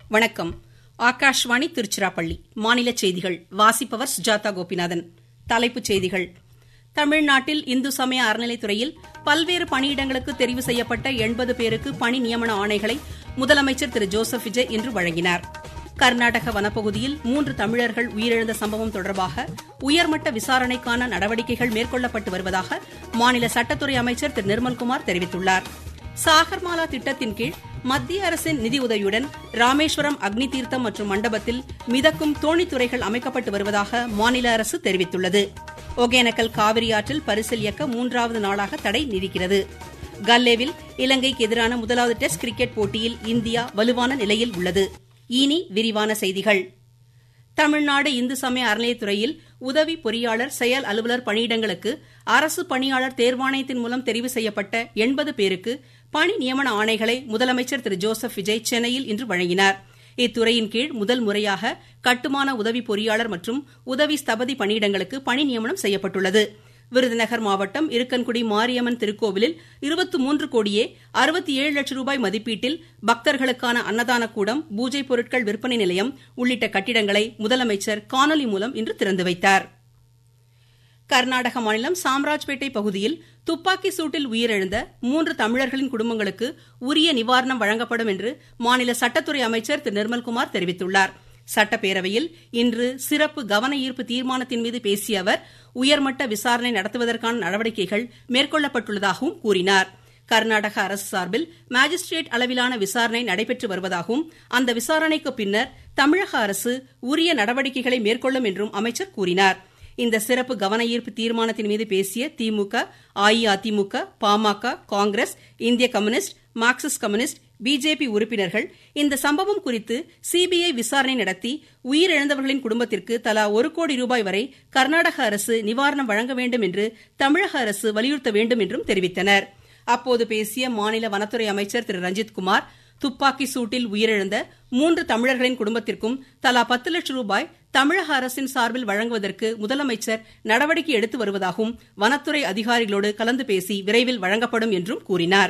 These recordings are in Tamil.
வணக்கம். ஆகாஷ்வாணி திருச்சிராப்பள்ளி. மாநில செய்திகள் வாசிப்பவர் சுஜாதா கோபிநாதன். தலைப்புச் செய்திகள். தமிழ்நாட்டில் இந்து சமய அறநிலைத்துறையில் பல்வேறு பணியிடங்களுக்கு தெரிவு செய்யப்பட்ட 80 பேருக்கு பணி நியமன ஆணைகளை முதலமைச்சர் திரு ஜோசப் விஜய் இன்று வழங்கினார். கர்நாடக வனப்பகுதியில் 3 தமிழர்கள் உயிரிழந்த சம்பவம் தொடர்பாக உயர்மட்ட விசாரணைக்கான நடவடிக்கைகள் மேற்கொள்ளப்பட்டு வருவதாக மாநில சட்டத்துறை அமைச்சர் திரு நிர்மல்குமார் தெரிவித்துள்ளார். சாகர்மாலா திட்டத்தின் கீழ் மத்திய அரசின் நிதியுதவியுடன் ராமேஸ்வரம் அக்னி தீர்த்தம் மற்றும் மண்டபத்தில் மிதக்கும் தோணித்துறைகள் அமைக்கப்பட்டு வருவதாக மாநில அரசு தெரிவித்துள்ளது. ஒகேனக்கல் காவிரி ஆற்றில் பரிசல் இயக்க 3வது நாளாக தடை நீடிக்கிறது. கல்லேவில் இலங்கைக்கு எதிரான முதலாவது டெஸ்ட் கிரிக்கெட் போட்டியில் இந்தியா வலுவான நிலையில் உள்ளது. இனி விரிவான செய்திகள். தமிழ்நாடு இந்து சமய அறநிலையத்துறையில் உதவி பொறியாளர், செயல் அலுவலர் பணியிடங்களுக்கு அரசு பணியாளர் தேர்வாணையத்தின் மூலம் தெரிவு செய்யப்பட்ட 80 பேருக்கு பணி நியமன ஆணைகளை முதலமைச்சர் திரு ஜோசப் விஜய் சென்னையில் இன்று வழங்கினார். இத்துறையின் கீழ் முதல் முறையாக கட்டுமான உதவி பொறியாளர் மற்றும் உதவி ஸ்தபதி பணியிடங்களுக்கு பணி நியமனம் செய்யப்பட்டுள்ளது. விருதுநகர் மாவட்டம் இருக்கன்குடி மாரியம்மன் திருக்கோவிலில் 23 கோடியே 67 லட்சம் ரூபாய் மதிப்பீட்டில் பக்தர்களுக்கான அன்னதான கூடம், பூஜை பொருட்கள் விற்பனை நிலையம் உள்ளிட்ட கட்டிடங்களை முதலமைச்சர் காணொலி மூலம் இன்று திறந்து வைத்தார். கர்நாடக மாநிலம் சாம்ராஜ்பேட்டை பகுதியில் துப்பாக்கி சூட்டில் உயிரிழந்த 3 தமிழர்களின் குடும்பங்களுக்கு உரிய நிவாரணம் வழங்கப்படும் என்று மாநில சட்டத்துறை அமைச்சர் திரு நிர்மல்குமார் தெரிவித்துள்ளார். சட்டப்பேரவையில் இன்று சிறப்பு கவன ஈர்ப்பு தீர்மானத்தின் மீது பேசிய அவர் உயர்மட்ட விசாரணை நடத்துவதற்கான நடவடிக்கைகள் மேற்கொள்ளப்பட்டுள்ளதாகவும் கூறினார். கர்நாடக அரசு சார்பில் மாஜிஸ்ட்ரேட் அளவிலான விசாரணை நடைபெற்று வருவதாகவும் அந்த விசாரணைக்கு பின்னர் தமிழக அரசு உரிய நடவடிக்கைகளை மேற்கொள்ளும் என்றும் அமைச்சர் கூறினார். இந்த சிறப்பு கவன ஈர்ப்பு தீர்மானத்தின் மீது பேசிய திமுக, அஇஅதிமுக, பாமக, காங்கிரஸ், இந்திய கம்யூனிஸ்ட், மார்க்சிஸ்ட் கம்யூனிஸ்ட், பிஜேபி உறுப்பினர்கள் இந்த சம்பவம் குறித்து சிபிஐ விசாரணை நடத்தி உயிரிழந்தவர்களின் குடும்பத்திற்கு தலா 1 கோடி ரூபாய் வரை கர்நாடக அரசு நிவாரணம் வழங்க வேண்டும் என்று தமிழக அரசு வலியுறுத்த வேண்டும் என்றும் தெரிவித்தனர். அப்போது பேசிய மாநில வனத்துறை அமைச்சர் திரு ரஞ்சித்குமார், துப்பாக்கி சூட்டில் உயிரிழந்த 3 தமிழர்களின் குடும்பத்திற்கும் தலா 10 லட்சம் ரூபாய் தமிழக அரசின் சார்பில் வழங்குவதற்கு முதலமைச்சர் நடவடிக்கை எடுத்து வருவதாகவும் வனத்துறை அதிகாரிகளோடு கலந்து பேசி விரைவில் வழங்கப்படும் என்றும் கூறினார்.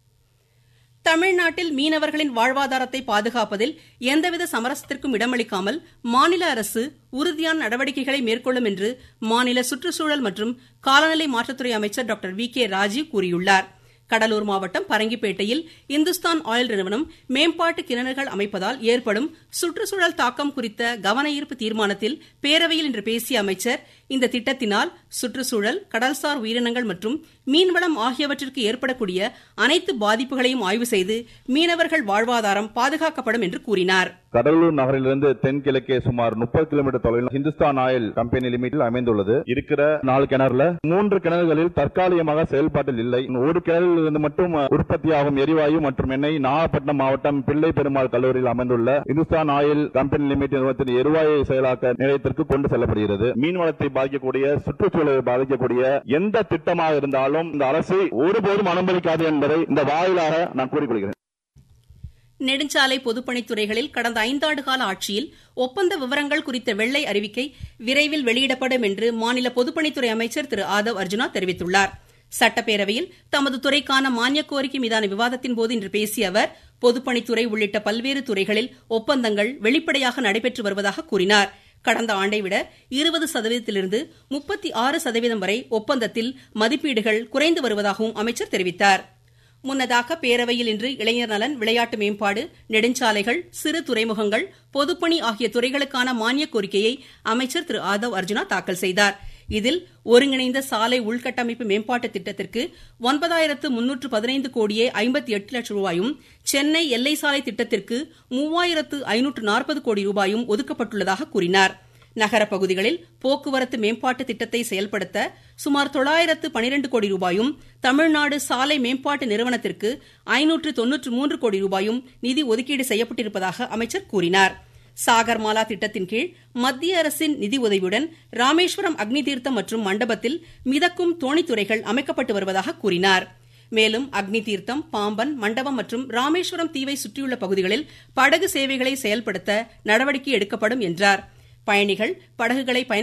தமிழ்நாட்டில் மீனவர்களின் வாழ்வாதாரத்தை பாதுகாப்பதில் எந்தவித சமரசத்திற்கும் இடமளிக்காமல் மாநில அரசு உறுதியான நடவடிக்கைகளை மேற்கொள்ளும் என்று மாநில சுற்றுச்சூழல் மற்றும் காலநிலை மாற்றத்துறை அமைச்சர் டாக்டர் வி.கே. ராஜீவ் கூறியுள்ளார். கடலூர் மாவட்டம் பரங்கிப்பேட்டையில் இந்துஸ்தான் ஆயில் நிறுவனம் மேம்பாட்டு கிணறுகள் அமைப்பதால் ஏற்படும் சுற்றுச்சூழல் தாக்கம் குறித்த கவன ஈர்ப்பு தீர்மானத்தில் பேரவையில் இன்று பேசிய அமைச்சர், இந்த திட்டத்தினால் சுற்றுச்சூழல், கடல்சார் உயிரினங்கள் மற்றும் மீன்வளம் ஆகியவற்றிற்கு ஏற்படக்கூடிய அனைத்து பாதிப்புகளையும் ஆய்வு செய்து மீனவர்கள் வாழ்வாதாரம் பாதுகாக்கப்படும் என்று கூறினார். கடலூர் நகரிலிருந்து தென்கிழக்கே சுமார் 30 கிலோமீட்டர் தொலைவில் இந்துஸ்தான் ஆயில் கம்பெனி லிமிட்டில் அமைந்துள்ளது. இருக்கிற 4 கிணறுல 3 கிணறுகளில் தற்காலிகமாக செயல்பாட்டில் இல்லை. ஒரு கிணறில் இருந்து மட்டும் உற்பத்தியாகும் எரிவாயு மற்றும் எண்ணெய் நாகப்பட்டினம் மாவட்டம் பிள்ளை பெருமாள் கல்லூரியில் அமைந்துள்ள இந்துஸ்தான் ஆயில் கம்பெனி லிமிடெட் நிறுவனத்தின் எரிவாயு செயலாக்க நிலையத்திற்கு கொண்டு செல்லப்படுகிறது. மீன்வளத்தை பாதிக்கக்கூடிய, சுற்றுச்சூழலை பாதிக்கக்கூடிய எந்த திட்டமாக இருந்தாலும் இந்த அரசு ஒருபோதும் அனுமதிக்காது என்பதை இந்த வாயிலாக நான் கூறிக்கொள்கிறேன். நெடுஞ்சாலை பொதுப்பணித்துறைகளில் கடந்த 5 ஆண்டு கால ஆட்சியில் ஒப்பந்த விவரங்கள் குறித்த வெள்ளை அறிவிக்கை விரைவில் வெளியிடப்படும் என்று மாநில பொதுப்பணித்துறை அமைச்சர் திரு ஆதவ் அர்ஜுனா தெரிவித்துள்ளார். சட்டப்பேரவையில் தமது துறைக்கான மானியக் கோரிக்கை மீதான விவாதத்தின் போது இன்று பேசிய அவர் பொதுப்பணித்துறை உள்ளிட்ட பல்வேறு துறைகளில் ஒப்பந்தங்கள் வெளிப்படையாக நடைபெற்று வருவதாக கூறினார். கடந்த ஆண்டை விட 20% 36% வரை ஒப்பந்தத்தில் மதிப்பீடுகள் குறைந்து வருவதாகவும் அமைச்சர் தெரிவித்தார். முன்னதாக பேரவையில் இன்று இளைஞர் நலன், விளையாட்டு மேம்பாடு, நெடுஞ்சாலைகள், சிறு துறைமுகங்கள், பொதுப்பணி ஆகிய துறைகளுக்கான மானியக் கோரிக்கையை அமைச்சர் திரு ஆதவ் அர்ஜுனா தாக்கல் செய்தார். இதில் ஒருங்கிணைந்த சாலை உள்கட்டமைப்பு மேம்பாட்டு திட்டத்திற்கு 9315 கோடியே 58 லட்சம் ரூபாயும், சென்னை எல்லை சாலை திட்டத்திற்கு 3540 கோடி ரூபாயும் ஒதுக்கப்பட்டுள்ளதாக கூறினார். நகர பகுதிகளில் போக்குவரத்து மேம்பாட்டு திட்டத்தை செயல்படுத்த சுமார் 912 கோடி ரூபாயும், தமிழ்நாடு சாலை மேம்பாட்டு நிறுவனத்திற்கு 593 கோடி ரூபாயும் நிதி ஒதுக்கீடு செய்யப்பட்டிருப்பதாக அமைச்சர் கூறினார். சாகர்மாலா திட்டத்தின் கீழ் மத்திய அரசின் நிதி உதவியுடன் ராமேஸ்வரம் அக்னி தீர்த்தம் மற்றும் மண்டபத்தில் மிதக்கும் தோணித்துறைகள் அமைக்கப்பட்டு வருவதாக கூறினார். மேலும் அக்னி தீர்த்தம், பாம்பன், மண்டபம் மற்றும் ராமேஸ்வரம் தீவை சுற்றியுள்ள பகுதிகளில் படகு சேவைகளை செயல்படுத்த நடவடிக்கை எடுக்கப்படும் என்றார். பயணிகள் படகுகளை